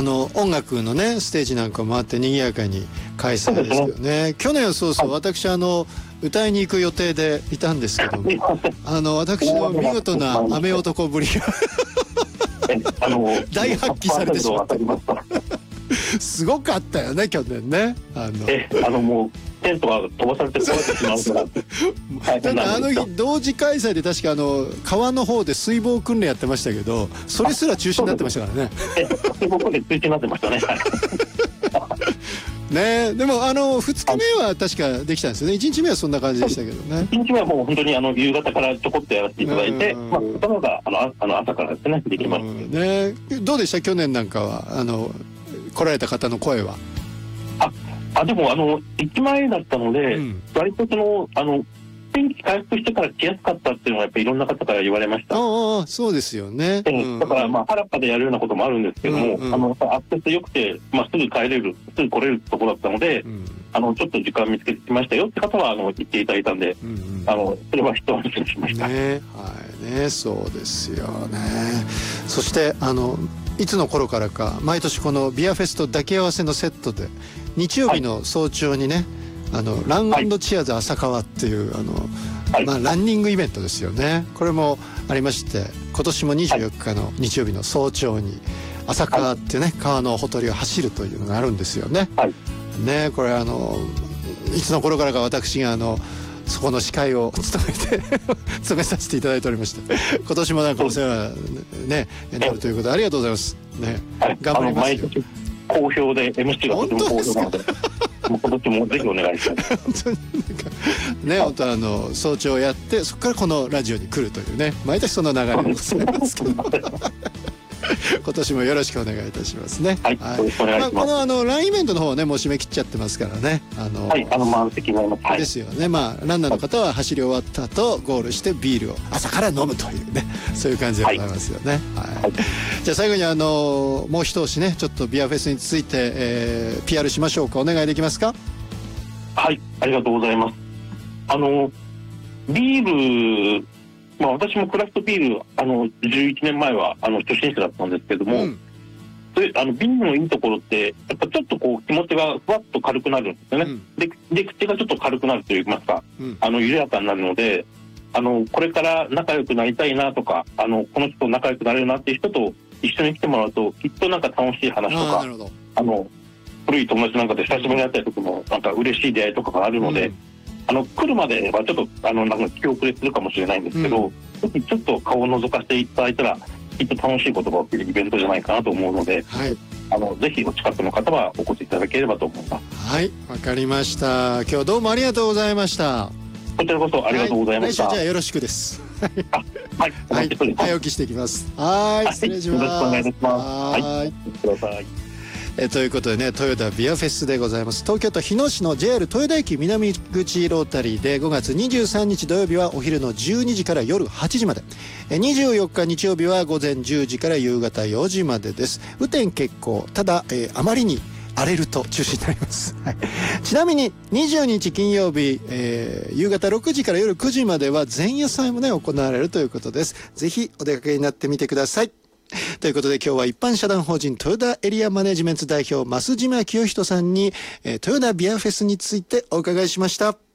音楽のねステージなんかもあって賑やかに開催ですよね。去年はそうそう、私歌いに行く予定でいたんですけども、私の見事な雨男ぶりが大発揮されてしまった。すごかったよね去年ね。 もうテントが飛ばされて壊れてしまうからただ日同時開催で確か川の方で水防訓練やってましたけど、それすら中止になってましたからね。 水防訓練中止になってましたね。 ね、でも2日目は確かできたんですよね。1日目はそんな感じでしたけどね。 1日目はもう本当に夕方からちょこっとやらせていただいて、2日目が朝からですねできましたね。どうでした去年なんかは来られた方の声は。 でも駅前だったので、割と天気回復してから来やすかったっていうのはやっぱりいろんな方から言われました。 そうですよね。 だから原っぱでやるようなこともあるんですけども、アクセス良くて、すぐ帰れる、すぐ来れるところだったので、ちょっと時間見つけてきましたよって方は言っていただいたんで、それは一安心しました。 はいね、そうですよね。そしていつの頃からか毎年このビアフェスト抱き合わせのセットで日曜日の早朝にね、ラン&チアーズ浅川っていうランニングイベントですよね。これもありまして、今年も24日の日曜日の早朝に浅川っていうね川のほとりを走るというのがあるんですよね。ね、これいつの頃からか私がそこの司会を務めさせていただいておりまして、今年もなんかお世話ねなるということでありがとうございますね。頑張りますよ。 好評で MC がとても好評なので今年もぜひお願いします。 本当にね、本当早朝やってそこからこのラジオに来るというね、毎年その流れでございますけど今年もよろしくお願いいたしますね。 はい、よろしくお願いします。 このランイベントの方はねもう締め切っちゃってますからね。 満席になります。ですよね。ランナーの方は走り終わった後ゴールしてビールを朝から飲むというね、そういう感じでございますよね。じゃあ最後にもう一押しね、ちょっとビアフェスについて、PR しましょうか。お願いできますか。 はい、ありがとうございます。ビール、私もクラフトビール11年前は初心者だったんですけども、ビールのいいところってやっぱちょっと気持ちがふわっと軽くなるんですよね。で口がちょっと軽くなるといいますか、緩やかになるので、これから仲良くなりたいなとかこの人と仲良くなれるなっていう人と一緒に来てもらうときっとなんか楽しい話とか古い友達なんかで久しぶりに会った時もなんか嬉しい出会いとかがあるので、来るまではちょっとなんか気遅れするかもしれないんですけど、ちょっと顔を覗かせていただいたらきっと楽しいことが起きるイベントじゃないかなと思うので、ぜひお近くの方はお越しいただければと思います。はい、 わかりました。今日どうもありがとうございました。 こちらこそありがとうございました。 来週じゃあよろしくです。 はい、 早起きしてきます。失礼します。 よろしくお願いします。はい、ください。 ということでね、トヨタビアフェスでございます。東京都日野市の JR 豊田駅南口ロータリーで5月23日土曜日はお昼の12時から夜8時まで、24日日曜日は午前10時から夕方4時までです。雨天決行、ただ、あまりに荒れると中止になります。ちなみに20日金曜日、夕方6時から夜9時までは前夜祭もね行われるということです。ぜひお出かけになってみてください。ということで今日は一般社団法人豊田エリアマネジメント代表増島清人さんに、豊田ビアフェスについてお伺いしました。